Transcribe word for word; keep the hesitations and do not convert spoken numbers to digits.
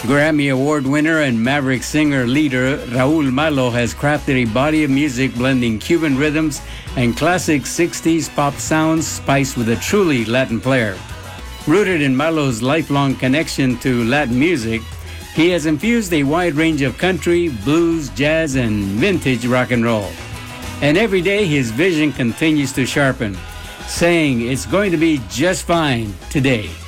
Grammy Award winner and Maverick singer-leader Raul Malo has crafted a body of music blending Cuban rhythms and classic sixties pop sounds spiced with a truly Latin flair. Rooted in Malo's lifelong connection to Latin music, he has infused a wide range of country, blues, jazz, and vintage rock and roll. And every day his vision continues to sharpen, saying it's going to be just fine today.